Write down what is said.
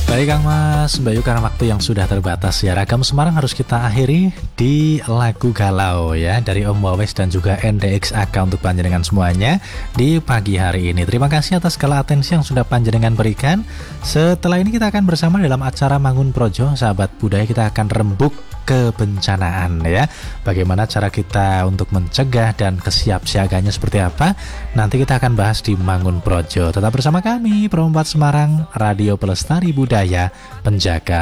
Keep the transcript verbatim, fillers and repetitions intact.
Baik Kang Mas, Mbak Yu, karena waktu yang sudah terbatas ya, Ragam Semarang harus kita akhiri di lagu Galau ya, dari Om Wawes dan juga N D X A K untuk panjenengan semuanya di pagi hari ini. Terima kasih atas segala atensi yang sudah panjenengan berikan. Setelah ini kita akan bersama dalam acara Mangun Projo, sahabat budaya, kita akan rembuk kebencanaan ya. Bagaimana cara kita untuk mencegah dan kesiapsiaganya seperti apa? Nanti kita akan bahas di Mangun Projo. Tetap bersama kami, Pro empat Semarang, Radio Pelestari Budaya Penjaga